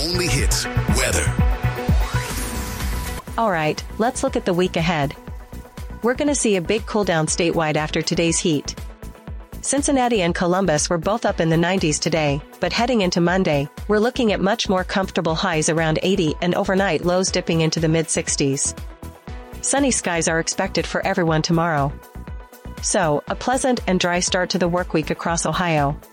only hits, weather. All right, let's look at the week ahead. We're going to see a big cool down statewide after today's heat. Cincinnati and Columbus were both up in the 90s today, but heading into Monday, we're looking at much more comfortable highs around 80 and overnight lows dipping into the mid-60s. Sunny skies are expected for everyone tomorrow. So, a pleasant and dry start to the work week across Ohio.